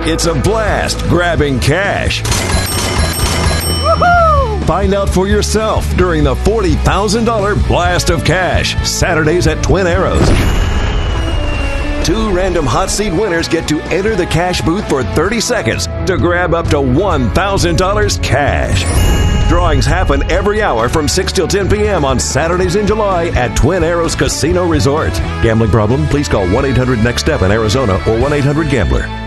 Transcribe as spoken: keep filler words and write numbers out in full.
It's a blast grabbing cash. Woohoo! Find out for yourself during the forty thousand dollars Blast of Cash, Saturdays at Twin Arrows. Two random hot seat winners get to enter the cash booth for thirty seconds to grab up to one thousand dollars cash. Drawings happen every hour from six till ten p.m. on Saturdays in July at Twin Arrows Casino Resort. Gambling problem? Please call one eight hundred next step in Arizona or one eight hundred gambler.